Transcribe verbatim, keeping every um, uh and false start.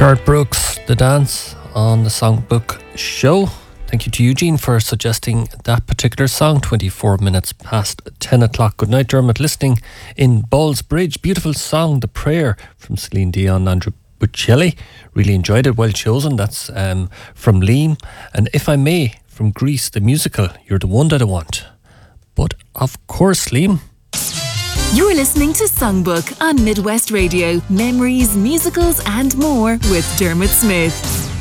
Garth Brooks, The Dance on the Songbook Show. Thank you to Eugene for suggesting that particular song, twenty-four minutes past ten o'clock. Good night, Dermot, listening in Ballsbridge. Beautiful song, The Prayer, from Celine Dion, Andrew Bocelli. Really enjoyed it, well chosen. That's um, from Liam. And If I May, from Grease, the musical, You're the One That I Want. But of course, Liam. You're listening to Songbook on Midwest Radio. Memories, musicals and more with Dermot Smith.